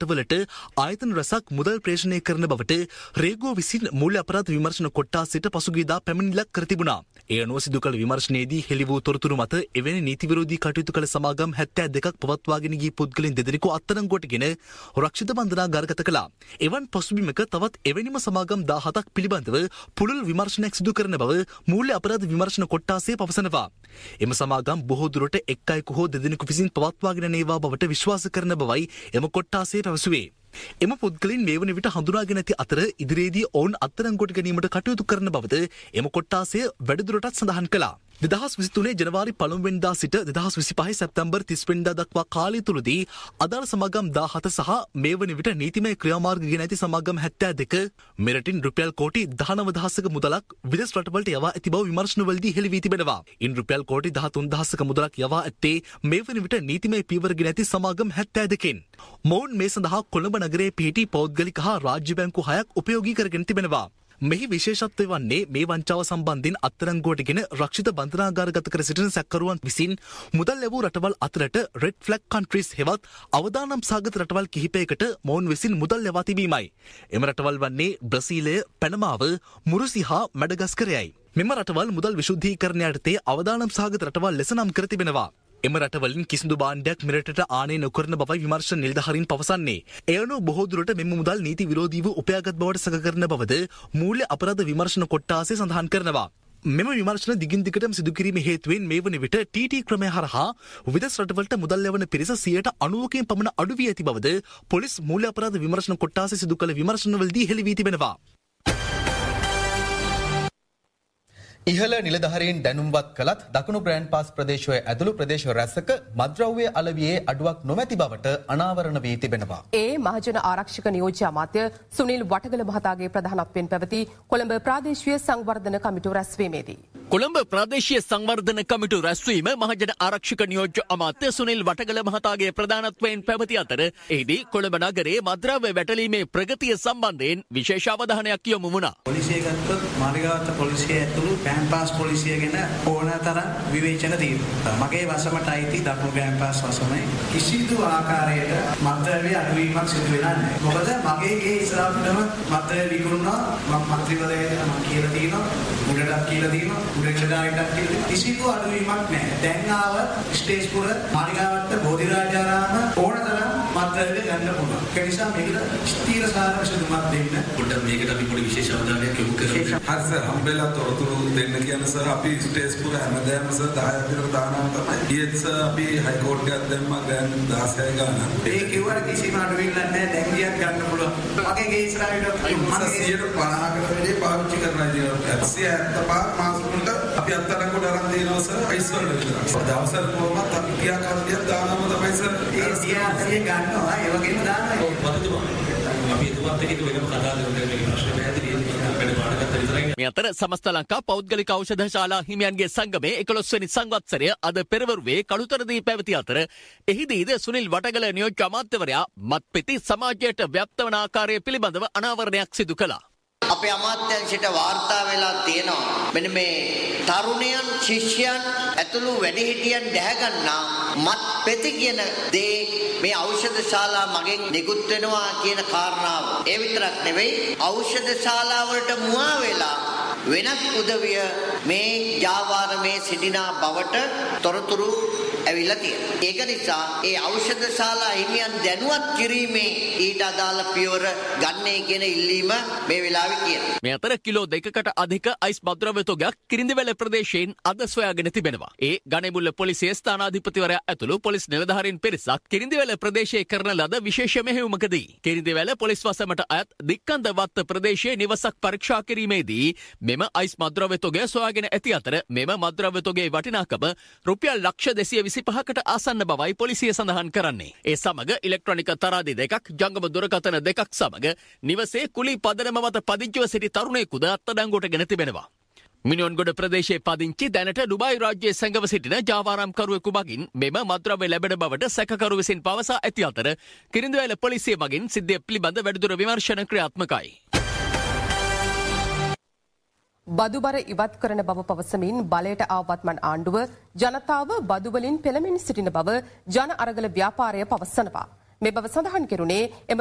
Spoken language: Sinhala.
මට්ටවලට ආයතන රැසක් මුදල් ප්‍රේෂණය කරන බවට රේගුව විසින් මූල්‍ය අපරාධ විමර්ශන කොට්ටාසයට පසුගියදා පැමිණිල්ලක් කර තිබුණා. ඒ අනුව සිදු කළ විමර්ශනයේදී හෙළි වූ තොරතුරු මත එවැනි නීති විරෝධී කටයුතු කළ සමාගම් 72ක් පවත්වාගෙන ගිය පුද්ගලයන් දෙදෙනෙකු අත්අඩංගුවටගෙන රක්ෂිත බන්ධනාගාරගත කළා. එවන් පසුබිමක තවත් එවැනිම සමාගම් 17ක් පිළිබඳව පුළුල් විමර්ශනයක් සිදු කරන බව මූල්‍ය අපරාධ විමර්ශන කොට්ටාසය පවසනවා. එම සමාගම් බොහෝ දුරට එක් අයෙකු හෝ දෙදෙනෙකු විසින් පවත්වාගෙන ඒවා බවට විශ්වාස කරන බවයි එම කොට්ටාසය පැවසුවේ. එම පුද්ගලයන් මේ වන විට හඳුනාගෙන ඇති අතර ඉදිරියේදී ඔවුන් අත්අඩංගුවට ගැනීමට කටයුතු කරන බවද එම කොට්ටාසය වැඩිදුරටත් සඳහන් කළා. 2023 ජනවාරි 1 වෙනිදා සිට 2025 සැප්තැම්බර් 30 වෙනිදා දක්වා කාලය තුලදී අදාළ සමාගම් 17 සහ මේ වන විට නීතිමය ක්‍රියාමාර්ග ගෙන ඇති සමාගම් 72 මෙරටින් රුපියල් කෝටි 19,000ක මුදලක් විදේශ රටවලට යවා ඇති බව විමර්ශනවලදී හෙළි වී තිබෙනවා. ඉන් රුපියල් කෝටි 13,000ක මුදලක් යවා ඇත්තේ මේ වන විට නීතිමය පීවර ගෙන ඇති සමාගම් 72කින්. මොවුන් මේ සඳහා කොළඹ නගරයේ පිහිටි පෞද්ගලික හා රාජ්‍ය බැංකු 6ක් උපයෝගී කරගෙන තිබෙනවා. මෙහි විශේෂත්වය වන්නේ මේ වංචාව සම්බන්ධයෙන් අත්අඩංගුවටගෙන රක්ෂිත බන්ධනාගාරගත කර සිටින සැකකරුවන් විසින් මුදල් ලැබූ රටවල් අතරට රෙඩ් ෆ්ලැග් කන්ට්‍රීස් හෙවත් අවදානම් සාගත රටවල් කිහිපයකට මොවුන් විසින් මුදල් ලැබා තිබීමයි. එම රටවල් වන්නේ බ්‍රසීලය, පැනමාව, මුරුසි හා මැඩගස්කරයයි. මෙම රටවල් මුදල් විශුද්ධීකරණය යටතේ අවදානම් සාගත රටවල් ලෙස නම් කර තිබෙනවා. එම රටවලින් කිසිදු භාණ්ඩයක් මෙරටට ආනය නොකරන බවයි විමර්ශන නිලධාරීන් පවසන්නේ. එය අනුව බොහෝ දුරට මෙම මුදල් නීති විරෝධීව උපයාගත් බවට සැක කරන බවද මූල්‍ය අපරාධ විමර්ශන කොට්ටාසය සඳහන් කරනවා. මෙම විමර්ශන දිගින් දිගටම සිදු කිරීම හේතුවෙන් මේ වන විට ටීටී ක්‍රමය හරහා විදේශ රටවලට මුදල් ලැබෙන පිරිස 90%කින් පමණ අඩු වී ඇති බවද පොලිස් මූල්‍ය අපරාධ විමර්ශන කොට්ටාසය සිදු කළ විමර්ශනවලදී හෙළි වී තිබෙනවා. ඉහළ නිලධාරීන් දැනුම්වත් කළත් දකුණු ග්‍රෑන්ඩ් පාස් ප්‍රදේශයේ ඇතුළු ප්‍රදේශ රැසක මත්ද්‍රව්‍ය අලවියේ අඩුවක් නොමැති බවට අනාවරණ වී තිබෙනවා. ඒ මහජන ආරක්ෂක නියෝජ්‍ය අමාත්‍ය සුනිල් වටගල මහතාගේ ප්‍රධානත්වයෙන් පැවති කොළඹ ප්‍රාදේශීය සංවර්ධන කමිටු රැස්වීමේදී කොළඹ ප්‍රාදේශීය සංවර්ධන කමිටු රැස්වීම මහජන ආරක්ෂක නියෝජ්‍ය අමාත්‍ය සුනිල් වටගල මහතාගේ ප්‍රධානත්වයෙන් පැවති අතර එහිදී කොළඹ නගරයේ මත්ද්‍රව්‍ය වැටලීමේ ප්‍රගතිය සම්බන්ධයෙන් විශේෂ අවධානයක් යොමු වුණා. පොලිසිය ගත්තොත් මාළිගාවත පොලිසිය ඇතුළු ග්‍රෑන්ඩ් පොලිසිය ගැන ඕනතරම් විවේචන තියෙනවා. මගේ වසමට අයිති දකුණු ග්‍රෑන්ඩ් පාස් වසමේ කිසිදු ආකාරයකට මත්ද්‍රව්‍ය අඩුවීමක් සිදු වෙලා නැහැ. මොකද මගේ ගේ ඉස්සරහටම මත්ද්‍රව්‍ය විකුණනවා මම මන්ත්‍රීවරයාට මම කියලා තියෙනවා උඩටත් කියලා තියෙනවා උඩට ඩායටත් කියලා කිසිදු අඩුවීමක් නැහැ. දැන් ආව ස්ටේජ්පුර මාළිගාවත බෝධිරාජාරාම ඕනතරම් මත්ද්‍රව්‍ය ගන්න පුළුවන්. ඒ නිසා මේකට ස්ථීර සාරක සුදුමත් දෙන්න. පොඩ්ඩක් මේකට අපි පොඩි විශේෂ අවධානයක් යොමු කරමු. හරි සර් හම්බෙලා තොරතුරු දෙන්න කියන සර් අපි ස්ටේජ්පුර හැමදාම සර් 10 විතර දානවා තමයි. ඊයේත් සර් අපි හයි කෝට් එකක් දැම්මා ග්‍රෑන්ඩ් 16 ගානක්. ඒ කිව්වට කිසිම අඩුවීමක් නැහැ. දැන් ගියක් ගන්න පුළුවන්. මගේ ගේ ඉස්සරහට මම 150කට වැඩි පාවිච්චි කරනවා කියනවා. 175 මාස තුනක අපි අත්අඩංගුවට අරන් දෙනවා සර් අයිස් වල විතර. දවසට කොහොමද අපි කියා කාර්යයක් දානවම තමයි සර්. ඒ සියාසිය ගන්නවා ඒ වගේම දානවා. ඔව් මතකද? අපි එතුමාත් එක්ක වෙනම කතා කරලා මේක ප්‍රශ්න පැහැදිලි වෙන පාඩකට විතරයි. මේ අතර සමස්ත ලංකා පෞද්ගලික ඖෂධ ශාලා හිමියන්ගේ සංගමේ 11 වෙනි සංවත්සරය අද පෙරවරුවේ කළුතරදී පැවති අතර එහිදීද සුනිල් වටගල නියෝජ්‍ය අමාත්‍යවරයා මත්පෙති සමාජයට ව්‍යාප්ත වන ආකාරය පිළිබඳව අනාවරණයක් සිදු කළා. අපේ අමාත්‍යංශයට වාර්තා වෙලා තියෙනවා මෙන්න මේ තරුණයන් ශිෂ්‍යයන් ඇතුළු වැඩිහිටියන් දැහැගන්නා මත්පෙති කියන දේ මේ ඖෂධ ශාලා මගෙන් නිකුත් වෙනවා කියන කාරණාව. ඒ විතරක් නෙවෙයි ඖෂධ ශාලා වලට මුවා වෙලා වෙනත් උදවිය මේ ජාවාරමේ සිටිනා බවට තොරතුරු ඇවිල්ලා තියෙනවා. ඒක නිසා ඒ ඖෂධ ශාලා හිමියන් දැනුවත් කිරීමේ ඊට අදාළ පියවර ගන්නේ කියන ඉල්ලීම මේ වෙලාවේ කියනවා. මේ අතර කිලෝ 2කට අධික අයිස් මත්ද්‍රව්‍ය තොගයක් කිරිඳිවැල ප්‍රදේශයෙන් අද සොයාගෙන තිබෙනවා. ඒ ගණේමුල්ල පොලිසිය ස්ථානාධිපතිවරයා ඇතුළු පොලිස් නිලධාරීන් පිරිසක් කිරිඳිවැල ප්‍රදේශයේ කරන ලද විශේෂ මෙහෙයුමකදී කිරිඳිවැල පොලිස් වසමට අයත් දික්කන්ද වත්ත ප්‍රදේශයේ නිවසක් පරීක්ෂා කිරීමේදී මෙම අයිස් මත්ද්‍රව්‍ය තොගය සොයාගෙන ඇති අතර මෙම මත්ද්‍රව්‍ය තොගේ වටිනාකම රුපියල් ලක්ෂ 225කට ආසන්න බවයි පොලිසිය සඳහන් කරන්නේ. ඒ සමග ඉලෙක්ට්‍රොනික තරාදි දෙකක්, ජංගම දුරකථන දෙකක් සමග නිවසේ කුලී පදනම මත පදිංචිව සිටි තරුණයෙකුද අත්අඩංගුවට ගෙන තිබෙනවා. මිනිඔන්ගොඩ ප්‍රදේශයේ පදිංචි දැනට ඩුබායි රාජ්‍යයේ සැඟව සිටින ජාවාරම්කරුවෙකු මගින් මෙම මත්ද්‍රව්‍ය ලැබෙන බවට සැකකරු විසින් පවසා ඇති අතර කිරිඳිවැල පොලිසිය මගින් සිද්ධිය පිළිබඳ වැඩිදුර විමර්ශන ක්‍රියාත්මකයි. බදුබර ඉවත් කරන බව පවසමින් බලයට ආවත්මන් ආණ්ඩුව ජනතාව බදුවලින් පෙළමින් සිටින බව ජන අරගල ව්‍යාපාරය පවසනවා. මේ බව සඳහන් කෙරුණේ